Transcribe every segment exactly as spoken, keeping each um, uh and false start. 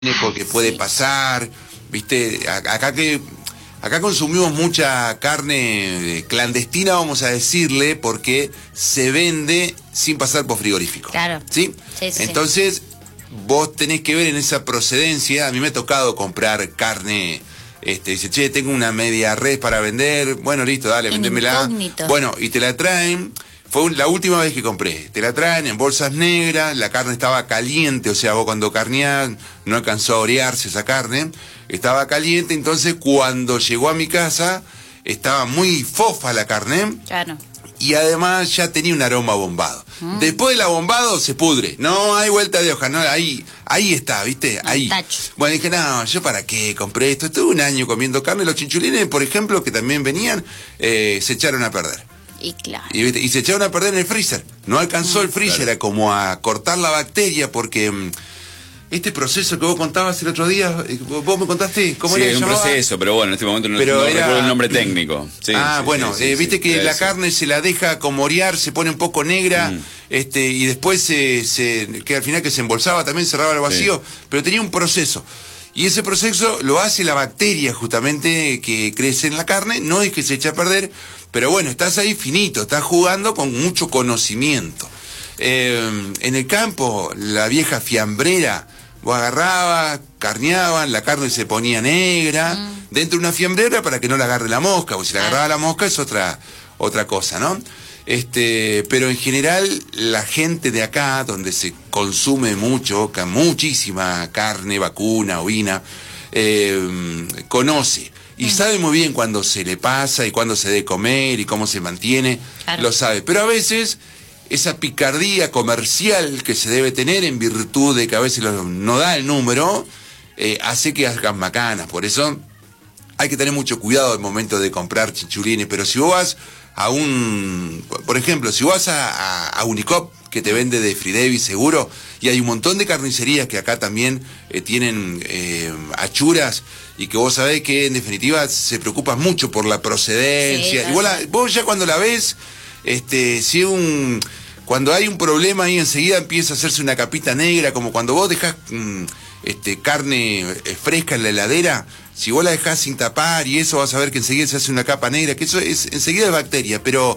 porque puede pasar, viste, acá que acá consumimos mucha carne clandestina, vamos a decirle, porque se vende sin pasar por frigorífico. Claro. ¿Sí? Sí, sí. Entonces, vos tenés que ver en esa procedencia. A mí me ha tocado comprar carne, este, dice, che, tengo una media res para vender, bueno, listo, dale, En vendémela. incógnito. Bueno, y te la traen. Fue la última vez que compré. Te la traen en bolsas negras, la carne estaba caliente, o sea, vos cuando carneás no alcanzó a orearse esa carne, estaba caliente, entonces cuando llegó a mi casa estaba muy fofa la carne. Claro. Y además ya tenía un aroma bombado. Mm. Después del abombado se pudre. No hay vuelta de hoja, no, ahí, ahí está, ¿viste? Ahí. Tacho. Bueno, dije, no, ¿yo para qué compré esto? Estuve un año comiendo carne. Los chinchulines, por ejemplo, que también venían, eh, se echaron a perder. Y claro. Y, y se echaron a perder en el freezer. No alcanzó mm, el freezer, claro. Era como a cortar la bacteria, porque mm, este proceso que vos contabas el otro día, vos me contaste cómo sí, era. Sí, es un proceso, pero bueno, en este momento no, pero no era... recuerdo el nombre técnico. Sí, ah, sí, bueno, sí, eh, sí, viste sí, que sí, la sí. carne se la deja como orear, se pone un poco negra, mm. este, y después se, se, que al final que se embolsaba también, cerraba el vacío, sí. Pero tenía un proceso. Y ese proceso lo hace la bacteria justamente que crece en la carne, no es que se eche a perder, pero bueno, estás ahí finito, estás jugando con mucho conocimiento. Eh, en el campo, la vieja fiambrera, vos agarrabas, carneaban, la carne se ponía negra, mm. dentro de una fiambrera para que no la agarre la mosca, porque si la agarraba la mosca es otra, otra cosa, ¿no? Este, pero en general la gente de acá, donde se consume mucho, muchísima carne, vacuna, ovina, eh, conoce y mm. sabe muy bien cuándo se le pasa y cuándo se debe comer y cómo se mantiene, claro. Lo sabe. Pero a veces esa picardía comercial que se debe tener en virtud de que a veces lo, no da el número, eh, hace que hagan macanas. Por eso hay que tener mucho cuidado al momento de comprar chinchulines. Pero si vos vas a un, por ejemplo, si vas a, a, a Unicop, que te vende de Fridevi seguro, y hay un montón de carnicerías que acá también eh, tienen eh, achuras, y que vos sabés que en definitiva se preocupan mucho por la procedencia, sí, y vos, la, vos ya cuando la ves, este, si un, cuando hay un problema ahí enseguida empieza a hacerse una capita negra, como cuando vos dejás mm, este, carne fresca en la heladera. Si vos la dejás sin tapar y eso, vas a ver que enseguida se hace una capa negra, que eso es enseguida es bacteria, pero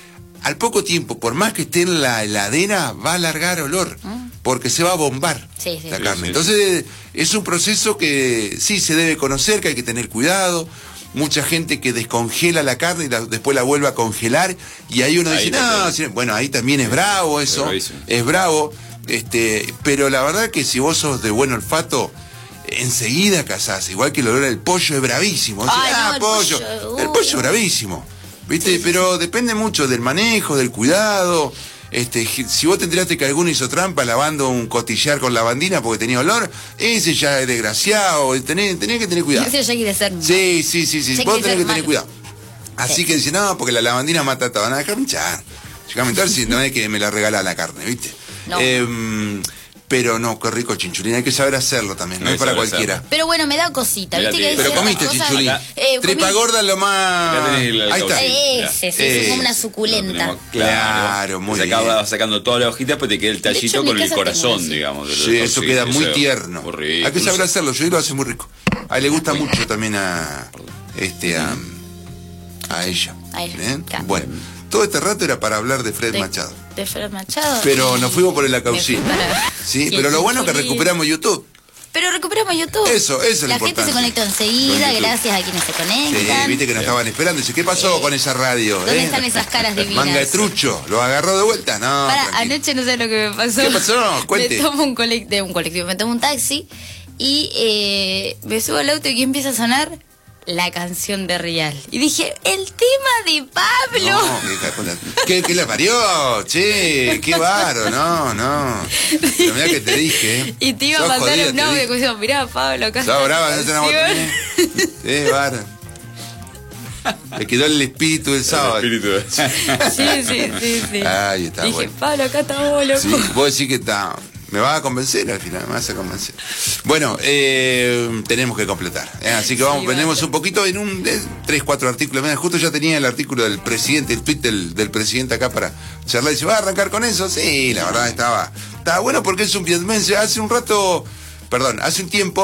al poco tiempo, por más que esté en la heladera, va a largar olor, porque se va a bombar sí, sí, la sí, carne. sí. Entonces, es un proceso que sí se debe conocer, que hay que tener cuidado. Mucha gente que descongela la carne y la, después la vuelve a congelar, y ahí uno ahí dice, no, sí, bueno, ahí también es bravo eso, es bravo, este, pero la verdad que si vos sos de buen olfato, enseguida cazás, igual que el olor al pollo es bravísimo. O sea, Ay, ah, no, el pollo, pollo, uh. el pollo es bravísimo, ¿viste? Sí, sí, pero sí. Depende mucho del manejo, del cuidado. Este, si vos te enteraste que alguno hizo trampa lavando un costillar con lavandina porque tenía olor, ese ya es desgraciado, tenés, tenés que tener cuidado. Ese ya quiere ser malo. Sí, sí, sí, sí, vos tenés que tener cuidado. Así sí. que dice, no, porque la lavandina mata todo. No, déjame hinchar. Déjame hinchar si no es que me la regala la carne, ¿viste? No. Eh, Pero no, qué rico chinchulín, hay que saber hacerlo también, no, no es para cualquiera. Hacerlo. Pero bueno, me da cosita, ¿viste? Que pero comiste chinchulín. Eh, Tripa gorda lo más... Ahí está. Ese, sí, es como una suculenta. No, claro, muy bien. Acaba sacando todas las hojitas, pues te queda el tallito con el corazón, digamos. Sí, eso sí, queda muy eso tierno. Muy rico. Hay que saber hacerlo, yo lo hace muy rico. A él le gusta mucho también a... este a, a ella. A ella. ¿Eh? Bueno, todo este rato era para hablar de Fred de, Machado. De Fred Machado. Pero nos fuimos por el Acaucín. Para... Sí, pero lo bueno es que recuperamos YouTube. Pero recuperamos YouTube. Eso, eso es lo La importante. gente se conectó enseguida, gracias a quienes se conectan. Sí, viste que nos estaban esperando. Dice, ¿qué pasó eh, con esa radio? ¿Dónde eh? están esas caras divinas? Manga de trucho, ¿lo agarró de vuelta? No. Para, anoche no sé lo que me pasó. ¿Qué pasó? Cuente. Me tomo un, colect de un colectivo, me tomo un taxi y eh, me subo al auto y empieza a sonar la canción de Rial. Y dije, el tema de Pablo. No, ¿qué, qué le parió? Che, qué baro, no, no. Pero mirá que te dije. Y te iba a mandar jodida, un audio que decía, mirá, Pablo, acá está. Brava, no te la Sí, baro. Le quedó el espíritu del sábado. El espíritu. Sí, sí, sí, sí. Ay, está dije, bueno. Pablo, acá estamos, loco. Sí, vos decís que está... Me vas a convencer al final, me vas a convencer. Bueno, eh, tenemos que completar. ¿eh? Así que vamos, sí, vendemos un poquito en un de, tres, cuatro artículos. Mira, justo ya tenía el artículo del presidente, el tweet del, del presidente acá para charlar. Y dice, ¿va a arrancar con eso? Sí, la verdad estaba, estaba bueno porque es un vietnamense. Hace un rato perdón, hace un tiempo